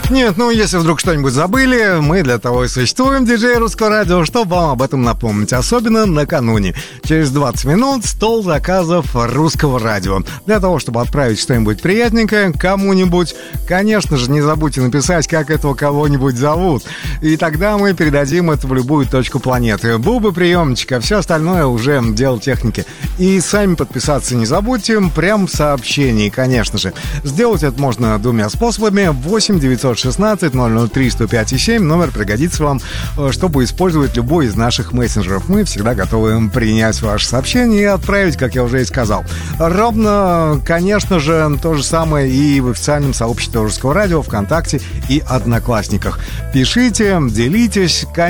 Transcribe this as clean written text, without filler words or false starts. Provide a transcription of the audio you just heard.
Нет, ну если вдруг что-нибудь забыли, мы для того и существуем, диджей Русского радио, чтобы вам об этом напомнить, особенно накануне. Через 20 минут стол заказов Русского радио. Для того, чтобы отправить что-нибудь приятненькое кому-нибудь, конечно же, не забудьте написать, как этого кого-нибудь зовут. И тогда мы передадим это в любую точку планеты. Бубы приемчик, а все остальное уже дело техники. И сами подписаться не забудьте, прям в сообщении, конечно же. Сделать это можно двумя способами. 8 916 003 105 и 7. Номер пригодится вам, чтобы использовать любой из наших мессенджеров. Мы всегда готовы принять ваше сообщение и отправить, как я уже и сказал. Ровно, конечно же, то же самое и в официальном сообществе Русского радио, ВКонтакте и Одноклассниках. Пишите, делитесь.